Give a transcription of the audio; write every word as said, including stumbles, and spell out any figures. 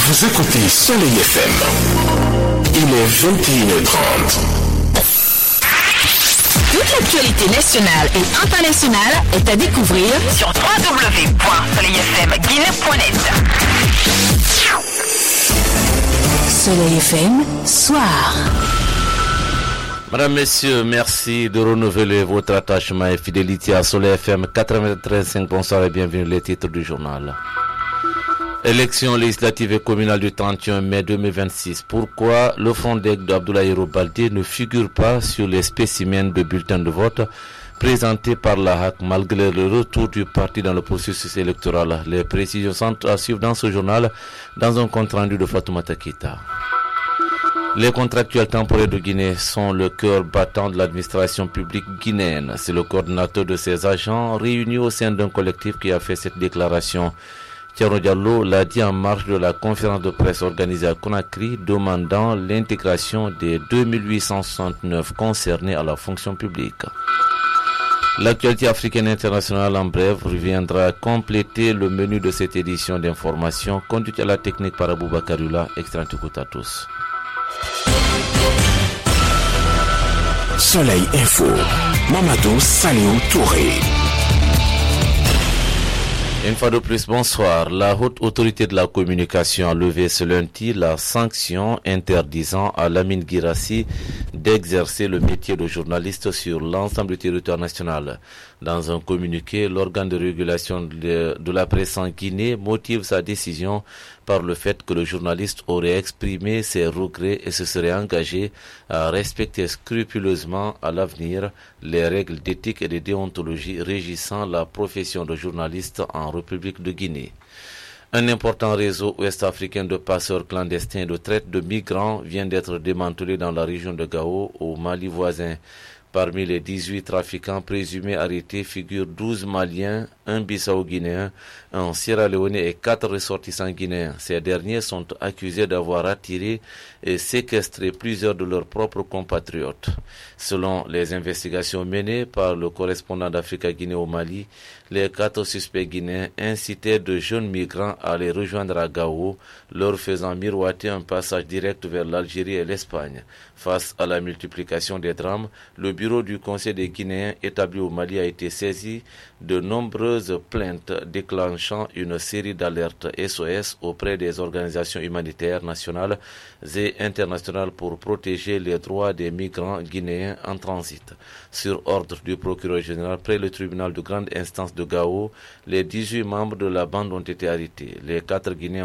Vous écoutez Soleil F M. Il est vingt et une heures trente. Toute l'actualité nationale et internationale est à découvrir sur w w w point soleil f m guinée point net. Soleil F M, soir. Madame, Messieurs, merci de renouveler votre attachement et fidélité à Soleil F M quatre-vingt-treize virgule cinq. Bonsoir et bienvenue les titres du journal. Élection législative et communale du trente et un mai deux mille vingt-six. Pourquoi le Front d'Aigle d'Abdoulaye Baldé ne figure pas sur les spécimens de bulletins de vote présentés par la H A C malgré le retour du parti dans le processus électoral? Les précisions sont à suivre dans ce journal dans un compte rendu de Fatoumata Keita. Les contractuels temporaires de Guinée sont le cœur battant de l'administration publique guinéenne. C'est le coordinateur de ces agents réunis au sein d'un collectif qui a fait cette déclaration. Thierno Diallo l'a dit en marge de la conférence de presse organisée à Conakry demandant l'intégration des deux mille huit cent soixante-neuf concernés à la fonction publique. L'actualité africaine internationale en bref reviendra compléter le menu de cette édition d'information conduite à la technique par Aboubakarula. Excellent écoute à tous. Soleil Info, Mamadou Saliou Touré. Une fois de plus, bonsoir. La haute autorité de la communication a levé ce lundi la sanction interdisant à Lamine Guirassi d'exercer le métier de journaliste sur l'ensemble du territoire national. Dans un communiqué, l'organe de régulation de, de la presse en Guinée motive sa décision par le fait que le journaliste aurait exprimé ses regrets et se serait engagé à respecter scrupuleusement à l'avenir les règles d'éthique et de déontologie régissant la profession de journaliste en République de Guinée. Un important réseau ouest-africain de passeurs clandestins et de traite de migrants vient d'être démantelé dans la région de Gao, au Mali voisin. Parmi les dix-huit trafiquants présumés arrêtés figurent douze Maliens, un Bissau-Guinéen, un Sierra-Léonais et quatre ressortissants guinéens. Ces derniers sont accusés d'avoir attiré et séquestré plusieurs de leurs propres compatriotes. Selon les investigations menées par le correspondant d'Africa Guinée au Mali, les quatre suspects guinéens incitaient de jeunes migrants à les rejoindre à Gao, leur faisant miroiter un passage direct vers l'Algérie et l'Espagne. Face à la multiplication des drames, le bureau du Conseil des Guinéens établi au Mali a été saisi de nombreuses plaintes déclenchant une série d'alertes S O S auprès des organisations humanitaires nationales et internationales pour protéger les droits des migrants guinéens en transit. Sur ordre du procureur général près le tribunal de grande instance de Gao, les dix-huit membres de la bande ont été arrêtés. Les quatre Guinéens